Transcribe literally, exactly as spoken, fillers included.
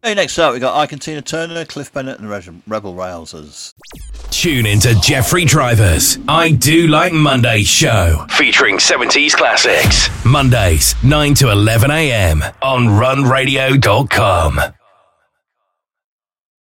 Hey, next up, we got Ike and Tina Turner, Cliff Bennett, and the Rebel Rousers. Tune into Jeffrey Driver's I Do Like Mondays show, featuring seventies classics. Mondays, nine to eleven a.m. on run radio dot com.